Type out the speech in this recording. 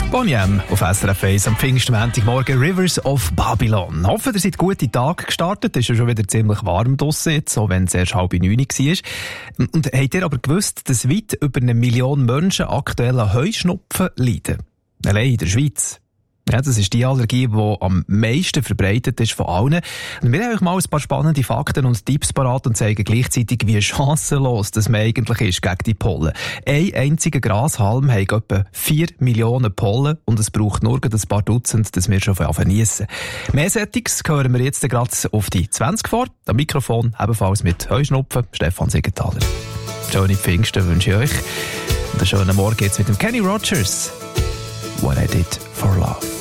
Boney M auf SRF 1 am Pfingstmontagmorgen, Rivers of Babylon. Hoffe, ihr seid gut in den Tag gestartet. Es ist ja schon wieder ziemlich warm draussen jetzt, auch wenn es erst 8:30 war. Und habt ihr aber gewusst, dass weit über 1 Million Menschen aktuell an Heuschnupfen leiden? Allein in der Schweiz. Ja, das ist die Allergie, die am meisten verbreitet ist von allen. Und wir haben euch mal ein paar spannende Fakten und Tipps parat und zeigen gleichzeitig, wie chancenlos das man eigentlich ist gegen die Pollen. Ein einziger Grashalm hat etwa 4 Millionen Pollen und es braucht nur ein paar Dutzend, dass wir schon anfangen niessen. Mehr Sättiges hören wir jetzt gerade auf die 20 vor. Am Mikrofon ebenfalls mit Heuschnupfen, Stefan Siegenthaler. Schöne Pfingsten wünsche ich euch. Und einen schönen Morgen jetzt mit dem Kenny Rogers. What I Did for Love.